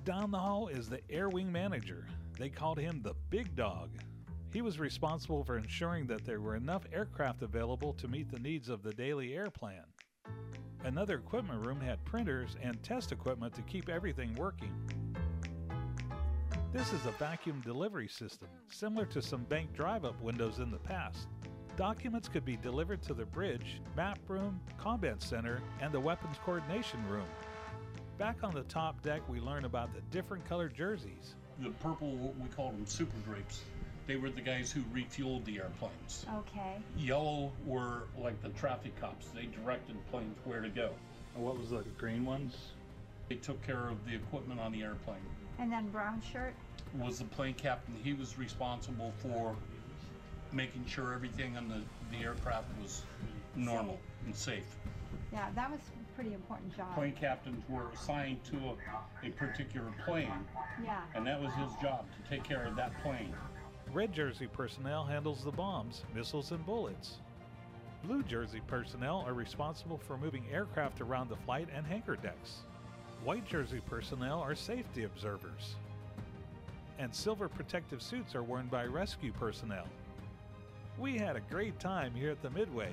Down the hall is the Air Wing manager. They called him the Big Dog. He was responsible for ensuring that there were enough aircraft available to meet the needs of the daily air plan. Another equipment room had printers and test equipment to keep everything working. This is a vacuum delivery system, similar to some bank drive-up windows in the past. Documents could be delivered to the bridge, map room, combat center, and the weapons coordination room. Back on the top deck, we learn about the different colored jerseys. The purple, we called them super drapes. They were the guys who refueled the airplanes. Okay. Yellow were like the traffic cops. They directed planes where to go. And what was the green ones? They took care of the equipment on the airplane. And then brown shirt? Was the plane captain. He was responsible for making sure everything on the aircraft was normal and safe. Yeah, that was a pretty important job. Plane captains were assigned to a particular plane, Yeah. and that was his job, to take care of that plane. Red jersey personnel handles the bombs, missiles, and bullets. Blue jersey personnel are responsible for moving aircraft around the flight and hangar decks. White jersey personnel are safety observers. And silver protective suits are worn by rescue personnel. We had a great time here at the Midway.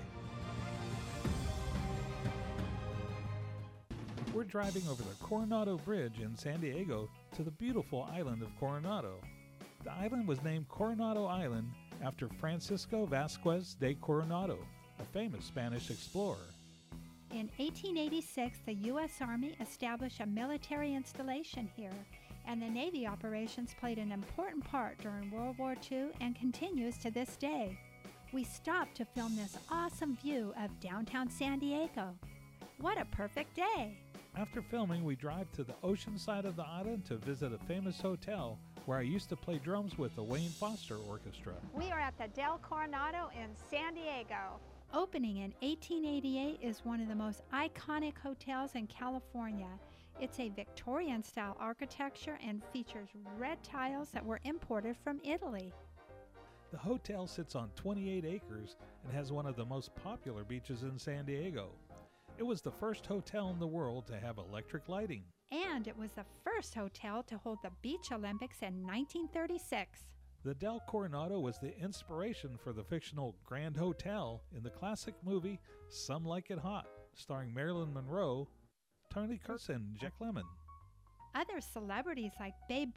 We're driving over the Coronado Bridge in San Diego to the beautiful island of Coronado. The island was named Coronado Island after Francisco Vasquez de Coronado, a famous Spanish explorer. In 1886, the U.S. Army established a military installation here, and the Navy operations played an important part during World War II and continues to this day. We stopped to film this awesome view of downtown San Diego. What a perfect day! After filming, we drive to the ocean side of the island to visit a famous hotel where I used to play drums with the Wayne Foster Orchestra. We are at the Del Coronado in San Diego. Opening in 1888 is one of the most iconic hotels in California. It's a Victorian-style architecture and features red tiles that were imported from Italy. The hotel sits on 28 acres and has one of the most popular beaches in San Diego. It was the first hotel in the world to have electric lighting. And it was the first hotel to hold the Beach Olympics in 1936. The Del Coronado was the inspiration for the fictional Grand Hotel in the classic movie Some Like It Hot, starring Marilyn Monroe, Tony Curtis, and Jack Lemmon. Other celebrities like Babe